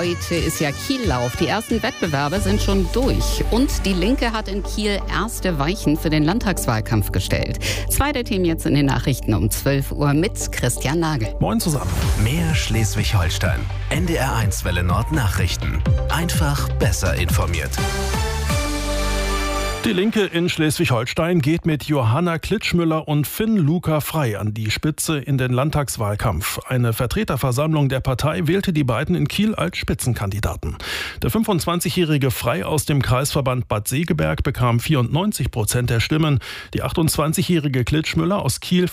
Heute ist ja Kiellauf. Die ersten Wettbewerbe sind schon durch. Und die Linke hat in Kiel erste Weichen für den Landtagswahlkampf gestellt. Zwei der Themen jetzt in den Nachrichten um 12 Uhr mit Christian Nagel. Moin zusammen. Mehr Schleswig-Holstein. NDR1 Welle Nord Nachrichten. Einfach besser informiert. Die Linke in Schleswig-Holstein geht mit Johanna Klitschmüller und Finn Luca Frey an die Spitze in den Landtagswahlkampf. Eine Vertreterversammlung der Partei wählte die beiden in Kiel als Spitzenkandidaten. Der 25-jährige Frey aus dem Kreisverband Bad Segeberg bekam 94% der Stimmen, die 28-jährige Klitschmüller aus Kiel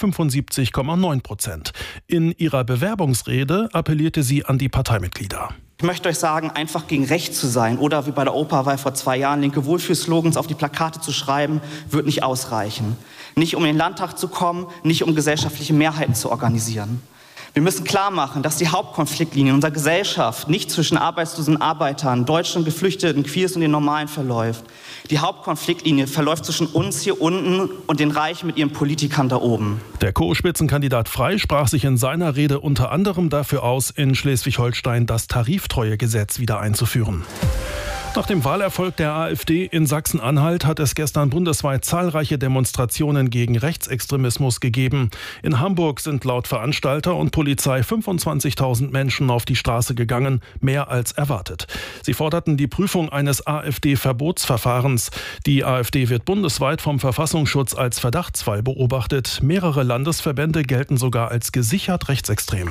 75,9%. In ihrer Bewerbungsrede appellierte sie an die Parteimitglieder. Ich möchte euch sagen, einfach gegen rechts zu sein oder wie bei der Europawahl vor 2 Jahren linke Wohlfühlslogans auf die Plakate zu schreiben, wird nicht ausreichen. Nicht um in den Landtag zu kommen, nicht um gesellschaftliche Mehrheiten zu organisieren. Wir müssen klar machen, dass die Hauptkonfliktlinie in unserer Gesellschaft nicht zwischen arbeitslosen Arbeitern, Deutschen, Geflüchteten, Queers und den Normalen verläuft. Die Hauptkonfliktlinie verläuft zwischen uns hier unten und den Reichen mit ihren Politikern da oben. Der Co-Spitzenkandidat Frey sprach sich in seiner Rede unter anderem dafür aus, in Schleswig-Holstein das Tariftreuegesetz wieder einzuführen. Nach dem Wahlerfolg der AfD in Sachsen-Anhalt hat es gestern bundesweit zahlreiche Demonstrationen gegen Rechtsextremismus gegeben. In Hamburg sind laut Veranstalter und Polizei 25.000 Menschen auf die Straße gegangen, mehr als erwartet. Sie forderten die Prüfung eines AfD-Verbotsverfahrens. Die AfD wird bundesweit vom Verfassungsschutz als Verdachtsfall beobachtet. Mehrere Landesverbände gelten sogar als gesichert rechtsextrem.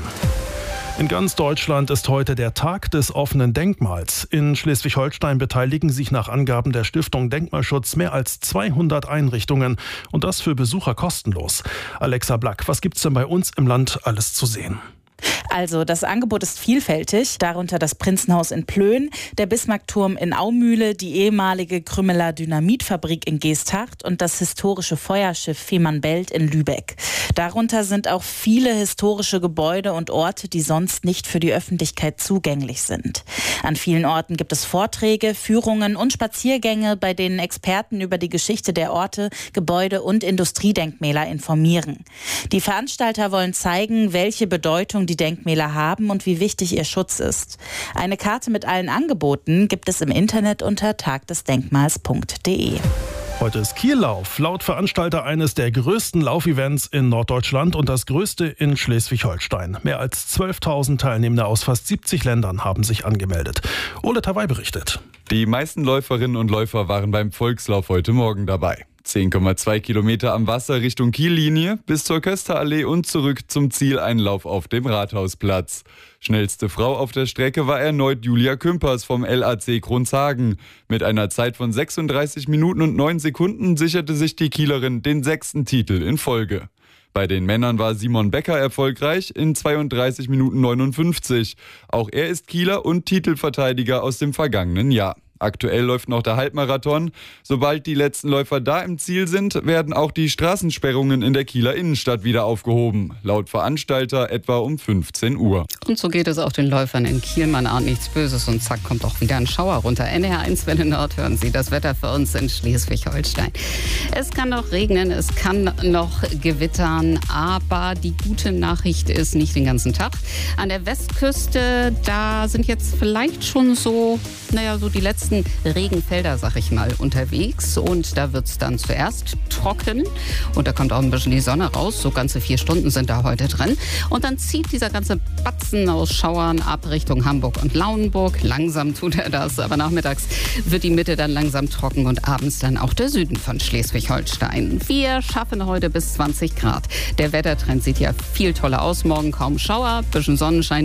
In ganz Deutschland ist heute der Tag des offenen Denkmals. In Schleswig-Holstein beteiligen sich nach Angaben der Stiftung Denkmalschutz mehr als 200 Einrichtungen und das für Besucher kostenlos. Alexa Black, was gibt's denn bei uns im Land alles zu sehen? Also das Angebot ist vielfältig, darunter das Prinzenhaus in Plön, der Bismarckturm in Aumühle, die ehemalige Krümmeler Dynamitfabrik in Geesthacht und das historische Feuerschiff Fehmarnbelt in Lübeck. Darunter sind auch viele historische Gebäude und Orte, die sonst nicht für die Öffentlichkeit zugänglich sind. An vielen Orten gibt es Vorträge, Führungen und Spaziergänge, bei denen Experten über die Geschichte der Orte, Gebäude und Industriedenkmäler informieren. Die Veranstalter wollen zeigen, welche Bedeutung die Denkmäler haben und wie wichtig ihr Schutz ist. Eine Karte mit allen Angeboten gibt es im Internet unter tagdesdenkmals.de. Heute ist Kiellauf, laut Veranstalter eines der größten Laufevents in Norddeutschland und das größte in Schleswig-Holstein. Mehr als 12.000 Teilnehmende aus fast 70 Ländern haben sich angemeldet. Ole Tawai berichtet. Die meisten Läuferinnen und Läufer waren beim Volkslauf heute Morgen dabei. 10,2 Kilometer am Wasser Richtung Kiellinie bis zur Kösterallee und zurück zum Zieleinlauf auf dem Rathausplatz. Schnellste Frau auf der Strecke war erneut Julia Kümpers vom LAC Kronshagen. Mit einer Zeit von 36 Minuten und 9 Sekunden sicherte sich die Kielerin den 6. Titel in Folge. Bei den Männern war Simon Becker erfolgreich in 32 Minuten 59. Auch er ist Kieler und Titelverteidiger aus dem vergangenen Jahr. Aktuell läuft noch der Halbmarathon. Sobald die letzten Läufer da im Ziel sind, werden auch die Straßensperrungen in der Kieler Innenstadt wieder aufgehoben. Laut Veranstalter etwa um 15 Uhr. Und so geht es auch den Läufern in Kiel. Man ahnt nichts Böses und zack, kommt auch wieder ein Schauer runter. NDR1 Welle Nord, hören Sie das Wetter für uns in Schleswig-Holstein. Es kann noch regnen, es kann noch gewittern, aber die gute Nachricht ist nicht den ganzen Tag. An der Westküste, da sind jetzt vielleicht schon so die letzten Regenfelder, sag ich mal, unterwegs. Und da wird es dann zuerst trocken. Und da kommt auch ein bisschen die Sonne raus. So ganze 4 Stunden sind da heute drin. Und dann zieht dieser ganze Batzen aus Schauern ab Richtung Hamburg und Lauenburg. Langsam tut er das. Aber nachmittags wird die Mitte dann langsam trocken und abends dann auch der Süden von Schleswig-Holstein. Wir schaffen heute bis 20 Grad. Der Wettertrend sieht ja viel toller aus. Morgen kaum Schauer, bisschen Sonnenschein.